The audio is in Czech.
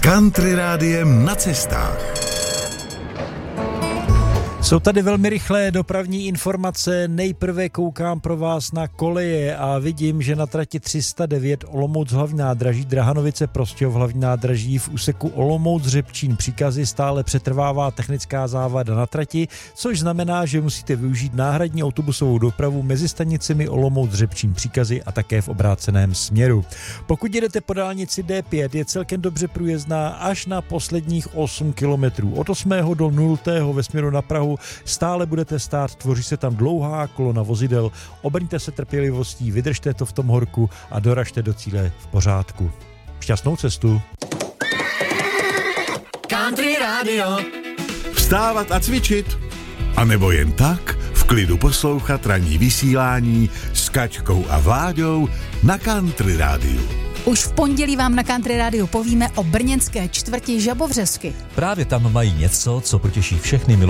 Country rádiem na cestách. Jsou tady velmi rychlé dopravní informace. Nejprve koukám pro vás na koleje a vidím, že na trati 309 Olomouc hlavní nádraží, Drahanovice Prostějov hlavní nádraží v úseku Olomouc Řepčín Příkazy stále přetrvává technická závada na trati, což znamená, že musíte využít náhradní autobusovou dopravu mezi stanicemi Olomouc Řepčín Příkazy a také v obráceném směru. Pokud jedete po dálnici D5, je celkem dobře průjezdná až na posledních 8 kilometrů. Od 8. do 0. ve směru na Prahu stále budete stát, tvoří se tam dlouhá kolona vozidel. Obrňte se trpělivostí, vydržte to v tom horku a doražte do cíle v pořádku. Šťastnou cestu. Country Radio. Vstávat a cvičit. A nebo jen tak v klidu poslouchat ranní vysílání s Kaťkou a Vláďou na Country Rádiu. Už v pondělí vám na Country Rádiu povíme o brněnské čtvrti Žabovřesky. Právě tam mají něco, co potěší všechny